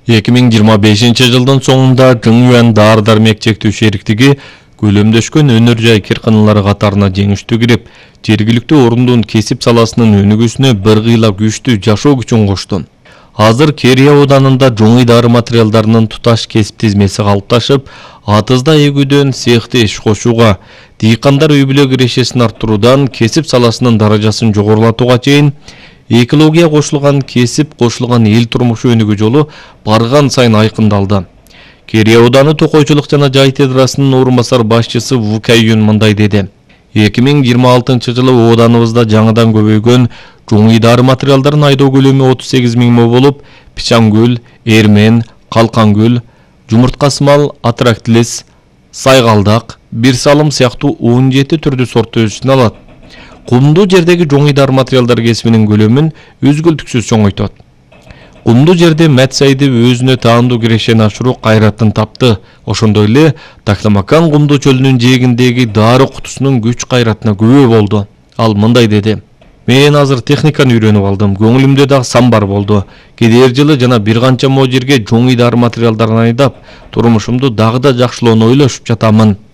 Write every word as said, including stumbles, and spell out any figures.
эки миң жыйырма бешинчи жылдын соңунда Жыңюан дары-дармек чектөө шериктиги көлөмдөшкөн өнөр жай кирканалары катарына жеңиштүү кирип, жергиликтүү орундун кесип саласынын өнүгүүсүнө бир кыйла күчтүү жашоо күчүн кошту. Азыр Керия ауданында жоңуй дары материалдарынын туташ кесип тизмеси калыпташып, атызда эгүүдөн цехти иш кошууга, дыйкандар үй бүлө кирешесин арттыруудан кесип саласынын даражасын жогорулатууга чейин экология кошулган кесип кошулган эл турмушу өнүгүү жолу барган сайын айкындалды. Керия ауданы токойчулук жана жай тедрасынын орун басар башчысы Ву Кайюн мындай деди. эки миң жыйырма алтынчы жылы ауданыбызда жаңыдан көбөйгөн жоңуй дары материалдарын айдоо көлөмү отуз сегиз миң мо болуп, пичангүл, эрмен, калкангүл, жумурткасымал, атрактилис, сайгалдак, бир салым сыяктуу он жети түрдүү сорт өз ичине алат. Кумдуу жердеги жоңуй дары материалдар кесибинин көлөмүн үзгүлтүксүз чоңойтот. Кумдуу жерде Мәтсайды өзүнө таандуу кирешени ашыруу кайратын тапты. Ошондой эле Тактамакан кумдуу чөлүнүн жээгиндеги дары кутусунун күч кайратына күбө болду. Ал мындай деди: "Мен азыр техниканы үйрөнүп алдым. Көңүлүмдө дагы сан бар болду. Келер жылы жана бир канча мо жерге жоңуй дары материалдарын айдап, турмушумду дагы да жакшылоону ойлошуп жатамын."